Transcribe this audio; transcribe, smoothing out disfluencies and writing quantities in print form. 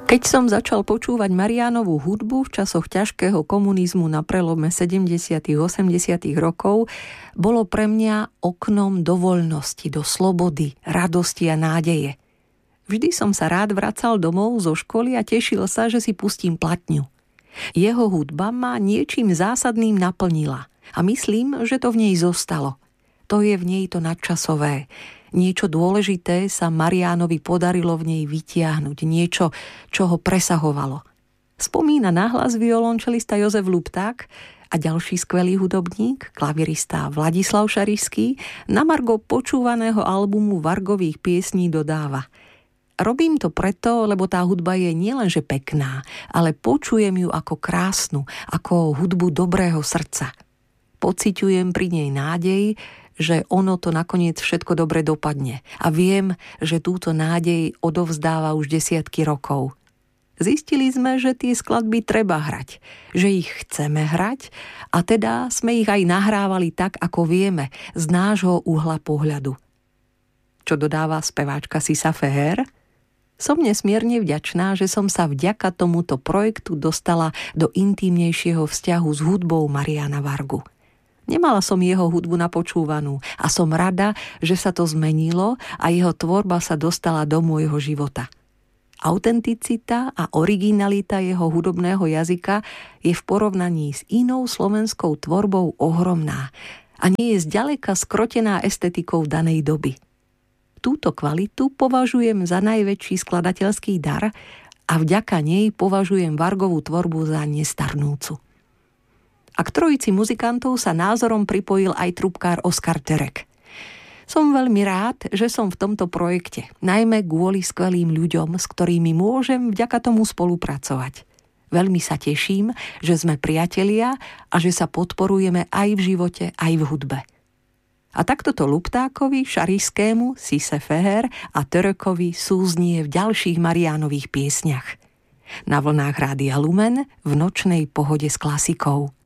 Keď som začal počúvať Mariánovú hudbu v časoch ťažkého komunizmu na prelome 70. a 80. rokov, bolo pre mňa oknom do voľnosti, do slobody, radosti a nádeje. Vždy som sa rád vracal domov zo školy a tešil sa, že si pustím platňu. Jeho hudba ma niečím zásadným naplnila a myslím, že to v nej zostalo. To je v nej to nadčasové. Niečo dôležité sa Mariánovi podarilo v nej vytiahnuť, niečo, čo ho presahovalo. Spomína nahlas violončelista Jozef Lupták a ďalší skvelý hudobník, klavirista Vladislav Šarišský, na margo počúvaného albumu Vargových piesní dodáva: Robím to preto, lebo tá hudba je nielenže pekná, ale počujem ju ako krásnu, ako hudbu dobrého srdca. Pociťujem pri nej nádej, že ono to nakoniec všetko dobre dopadne a viem, že túto nádej odovzdáva už desiatky rokov. Zistili sme, že tie skladby treba hrať, že ich chceme hrať a teda sme ich aj nahrávali tak, ako vieme, z nášho uhla pohľadu. Čo dodáva speváčka Sisa Feher? Som nesmierne vďačná, že som sa vďaka tomuto projektu dostala do intímnejšieho vzťahu s hudbou Mariána Vargu. Nemala som jeho hudbu napočúvanú a som rada, že sa to zmenilo a jeho tvorba sa dostala do môjho života. Autenticita a originalita jeho hudobného jazyka je v porovnaní s inou slovenskou tvorbou ohromná a nie je zďaleka skrotená estetikou danej doby. Túto kvalitu považujem za najväčší skladateľský dar a vďaka nej považujem Vargovú tvorbu za nestarnúcu. A k trojici muzikantov sa názorom pripojil aj trubkár Oskar Terek. Som veľmi rád, že som v tomto projekte, najmä kvôli skvelým ľuďom, s ktorými môžem vďaka tomu spolupracovať. Veľmi sa teším, že sme priatelia a že sa podporujeme aj v živote, aj v hudbe. A takto to Luptákovi, Šarišskému, Sise Feher a Terekovi súznie v ďalších Mariánových piesňach. Na vlnách Rádia Lumen v nočnej pohode s klasikou.